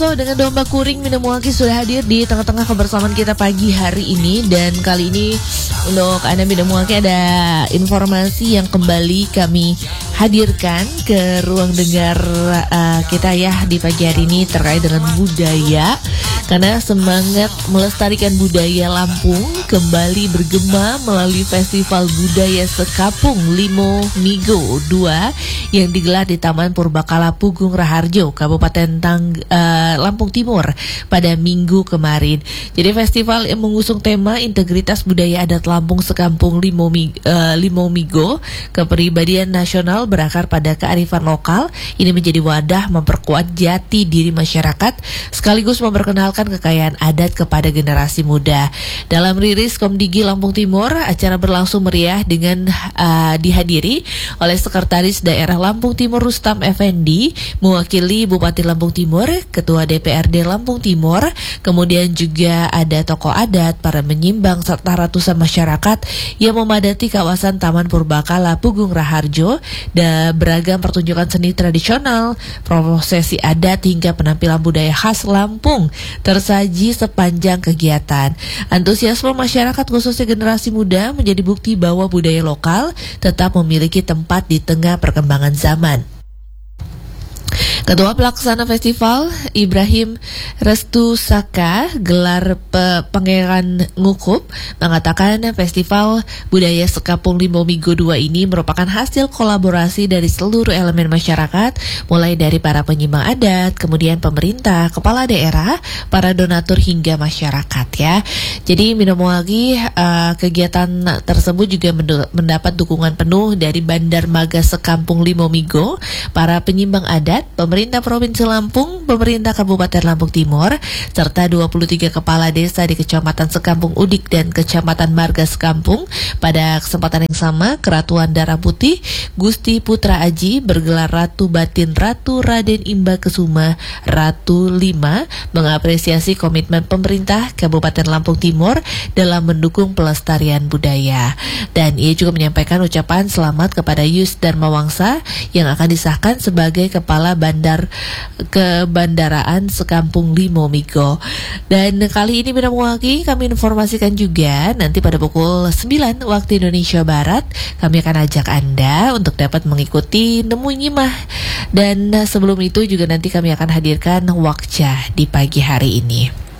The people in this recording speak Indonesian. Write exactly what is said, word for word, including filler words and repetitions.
So, dengan domba kuring Minamuaki sudah hadir di tengah-tengah kebersamaan kita pagi hari ini. Dan kali ini untuk Anda Minamuaki ada informasi yang kembali kami hadirkan ke ruang dengar uh, kita ya di pagi hari ini terkait dengan budaya. Karena semangat melestarikan budaya Lampung kembali bergema melalui Festival Budaya Sekapung Limo Migo dua yang digelar di Taman Purbakala Pugung Raharjo, Kabupaten Tang, uh, Lampung Timur pada minggu kemarin. Jadi festival yang mengusung tema integritas budaya adat Lampung Sekampung Limo, uh, Limo Migo, kepribadian nasional berakar pada kearifan lokal. Ini menjadi wadah memperkuat jati diri masyarakat sekaligus memperkenalkan kekayaan adat kepada generasi muda. Dalam rilis Komdigi Lampung Timur, acara berlangsung meriah dengan uh, dihadiri oleh Sekretaris Daerah Lampung Timur Rustam Effendi, mewakili Bupati Lampung Timur, Ketua D P R D Lampung Timur, kemudian juga ada tokoh adat, para menyimbang, serta ratusan masyarakat yang memadati kawasan Taman Purbakala Pugung Raharjo. Dan beragam pertunjukan seni tradisional, prosesi adat hingga penampilan budaya khas Lampung tersaji sepanjang kegiatan. Antusiasme masyarakat khususnya generasi muda menjadi bukti bahwa budaya lokal tetap memiliki tempat di tengah perkembangan zaman. Ketua Pelaksana Festival Ibrahim Restu Saka gelar Pe- Pangeran Ngukup mengatakan Festival Budaya Sekapung Limo Migo dua ini merupakan hasil kolaborasi dari seluruh elemen masyarakat, mulai dari para penyimbang adat, kemudian pemerintah, kepala daerah, para donatur hingga masyarakat ya. Jadi Minamuaki uh, kegiatan tersebut juga mendu- mendapat dukungan penuh dari Bandar Maga Sekampung Limo Migo, para penyimbang adat, pemerintah Provinsi Lampung, pemerintah Kabupaten Lampung Timur, serta dua puluh tiga kepala desa di Kecamatan Sekampung Udik dan Kecamatan Marga Sekampung. Pada kesempatan yang sama, Keratuan Darah Putih Gusti Putra Aji bergelar Ratu Batin Ratu Raden Imba Kesuma Ratu lima mengapresiasi komitmen pemerintah Kabupaten Lampung Timur dalam mendukung pelestarian budaya. Dan ia juga menyampaikan ucapan selamat kepada Yus Dharma Wangsa yang akan disahkan sebagai Kepala Bandar Kebandaraan Sekampung Limo Migo. Dan kali ini Minamuaki kami informasikan juga nanti pada pukul sembilan waktu Indonesia Barat kami akan ajak Anda untuk dapat mengikuti Nemu Nyimah. Dan sebelum itu juga nanti kami akan hadirkan Wakja di pagi hari ini.